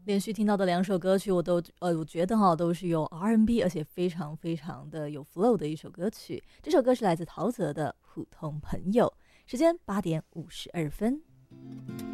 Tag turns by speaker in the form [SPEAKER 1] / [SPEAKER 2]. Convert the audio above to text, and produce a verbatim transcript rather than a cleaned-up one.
[SPEAKER 1] 连续听到的两首歌曲，我都呃，我觉得哈都是有 R and B， 而且非常非常的有 flow 的一首歌曲。这首歌是来自陶喆的《普通朋友》。时间八点五十二分。